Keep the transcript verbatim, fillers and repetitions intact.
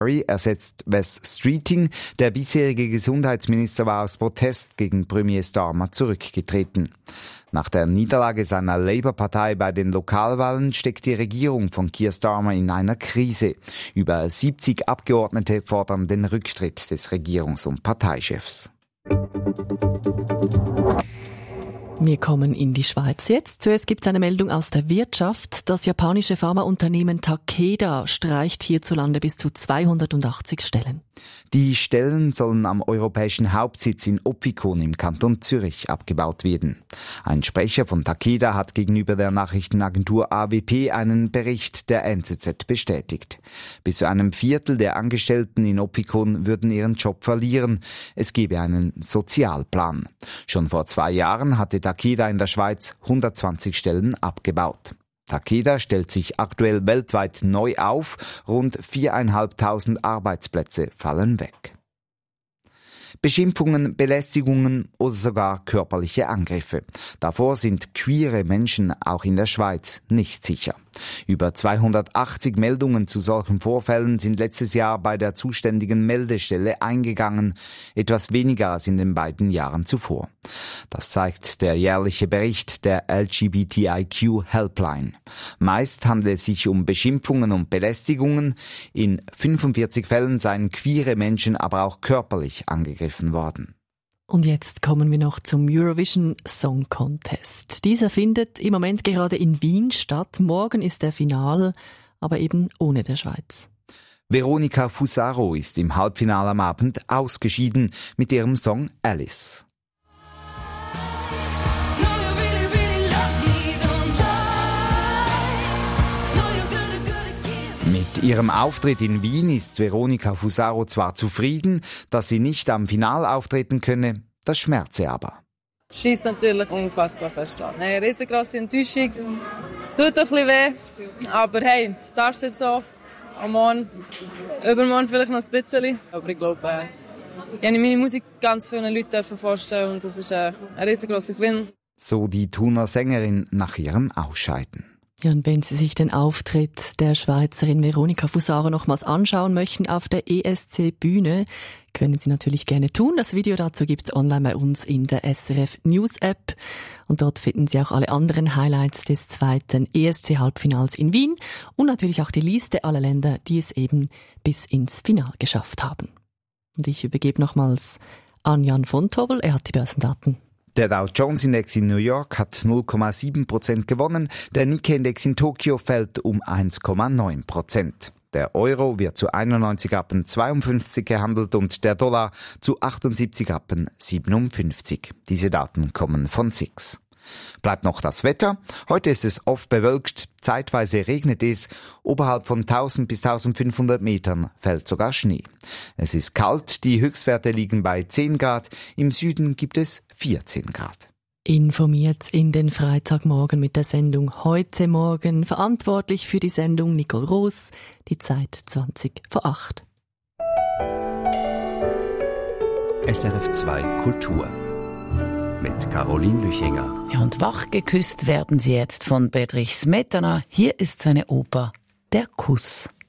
ersetzt Wes Streeting. Der bisherige Gesundheitsminister war aus Protest gegen Premier Starmer zurückgetreten. Nach der Niederlage seiner Labour-Partei bei den Lokalwahlen steckt die Regierung von Keir Starmer in einer Krise. Über siebzig Abgeordnete fordern den Rücktritt des Regierungs- und Parteichefs. Wir kommen in die Schweiz jetzt. Zuerst gibt es eine Meldung aus der Wirtschaft. Das japanische Pharmaunternehmen Takeda streicht hierzulande bis zu zweihundertachtzig Stellen. Die Stellen sollen am europäischen Hauptsitz in Opfikon im Kanton Zürich abgebaut werden. Ein Sprecher von Takeda hat gegenüber der Nachrichtenagentur A W P einen Bericht der N Z Z bestätigt. Bis zu einem Viertel der Angestellten in Opfikon würden ihren Job verlieren. Es gebe einen Sozialplan. Schon vor zwei Jahren hatte Takeda in der Schweiz hundertzwanzig Stellen abgebaut. Takeda stellt sich aktuell weltweit neu auf. Rund viertausendfünfhundert Arbeitsplätze fallen weg. Beschimpfungen, Belästigungen oder sogar körperliche Angriffe. Davor sind queere Menschen auch in der Schweiz nicht sicher. Über zweihundertachtzig Meldungen zu solchen Vorfällen sind letztes Jahr bei der zuständigen Meldestelle eingegangen, etwas weniger als in den beiden Jahren zuvor. Das zeigt der jährliche Bericht der L G B T I Q Helpline. Meist handelt es sich um Beschimpfungen und Belästigungen. In fünfundvierzig Fällen seien queere Menschen aber auch körperlich angegriffen worden. Und jetzt kommen wir noch zum Eurovision Song Contest. Dieser findet im Moment gerade in Wien statt. Morgen ist der Finale, aber eben ohne der Schweiz. Veronica Fusaro ist im Halbfinale am Abend ausgeschieden mit ihrem Song Alice. Mit ihrem Auftritt in Wien ist Veronica Fusaro zwar zufrieden, dass sie nicht am Finale auftreten könne, das schmerze aber. Es scheisst natürlich unfassbar fest an. Eine riesengroße Enttäuschung. Es tut ein bisschen weh, aber hey, es darf jetzt so. Am Morgen, übermorgen vielleicht noch ein bisschen. Aber ich glaube, äh, ich habe meine Musik ganz vielen Leuten vorstellen und das ist äh, ein riesengroßer Gewinn. So die Thuner Sängerin nach ihrem Ausscheiden. Ja, und wenn Sie sich den Auftritt der Schweizerin Veronica Fusaro nochmals anschauen möchten auf der E S C-Bühne, können Sie natürlich gerne tun. Das Video dazu gibt's online bei uns in der S R F News App. Und dort finden Sie auch alle anderen Highlights des zweiten E S C-Halbfinals in Wien und natürlich auch die Liste aller Länder, die es eben bis ins Final geschafft haben. Und ich übergebe nochmals an Jan von Tobel, er hat die Börsendaten. Der Dow Jones Index in New York hat null Komma sieben Prozent gewonnen, der Nikkei Index in Tokio fällt um eins Komma neun Prozent. Der Euro wird zu einundneunzig Rappen zweiundfünfzig gehandelt und der Dollar zu achtundsiebzig Rappen siebenundfünfzig. Diese Daten kommen von S I X. Bleibt noch das Wetter. Heute ist es oft bewölkt, zeitweise regnet es, oberhalb von tausend bis eintausendfünfhundert Metern fällt sogar Schnee. Es ist kalt, die Höchstwerte liegen bei zehn Grad, im Süden gibt es vierzehn Grad. Informiert in den Freitagmorgen mit der Sendung Heute Morgen. Verantwortlich für die Sendung Nicole Roos, die Zeit zwanzig vor acht. S R F zwei Kultur mit Caroline Lüchinger. Ja, und wach geküsst werden sie jetzt von Bedřich Smetana. Hier ist seine Oper Der Kuss.